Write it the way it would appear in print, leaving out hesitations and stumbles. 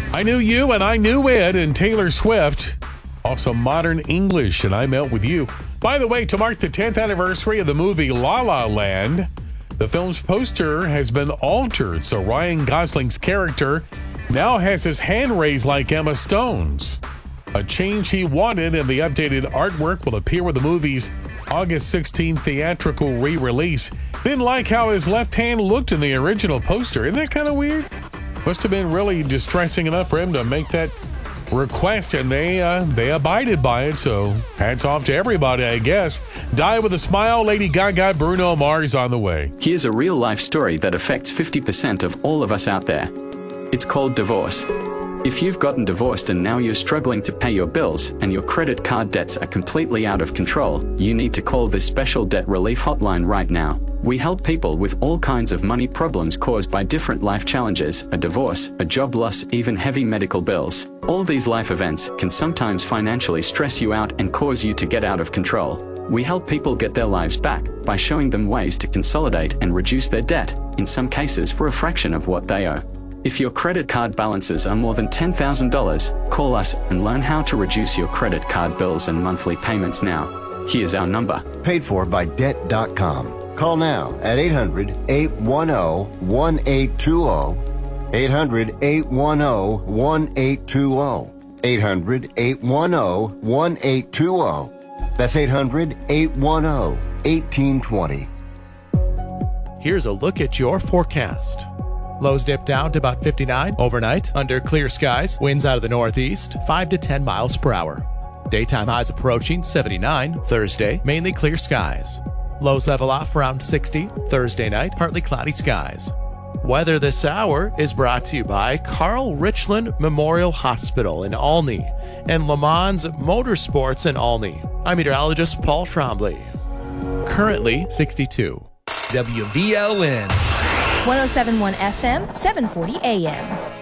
I Knew You and I Knew It, and Taylor Swift. Also Modern English and I Melt With You. By the way, to mark the 10th anniversary of the movie La La Land, the film's poster has been altered, so Ryan Gosling's character now has his hand raised like Emma Stone's. A change he wanted, and the updated artwork will appear with the movie's August 16th theatrical re-release. Didn't like how his left hand looked in the original poster. Isn't that kind of weird? Must have been really distressing enough for him to make that request, and they abided by it, so hats off to everybody, I guess. Die with a Smile, Lady Gaga, Bruno Mars on the way. Here's a real-life story that affects 50% of all of us out there. It's called divorce. If you've gotten divorced and now you're struggling to pay your bills and your credit card debts are completely out of control, you need to call this special debt relief hotline right now. We help people with all kinds of money problems caused by different life challenges, a divorce, a job loss, even heavy medical bills. All these life events can sometimes financially stress you out and cause you to get out of control. We help people get their lives back by showing them ways to consolidate and reduce their debt, in some cases for a fraction of what they owe. If your credit card balances are more than $10,000, call us and learn how to reduce your credit card bills and monthly payments now. Here's our number. Paid for by Debt.com. Call now at 800-810-1820. 800-810-1820. 800-810-1820. That's 800-810-1820. Here's a look at your forecast. Lows dip down to about 59 overnight under clear skies. Winds out of the northeast, 5 to 10 miles per hour. Daytime highs approaching 79 Thursday, mainly clear skies. Lows level off around 60 Thursday night, partly cloudy skies. Weather this hour is brought to you by Carl Richland Memorial Hospital in Olney and Le Mans Motorsports in Olney. I'm meteorologist Paul Trombley. Currently 62. WVLN 107.1 FM, 740 AM.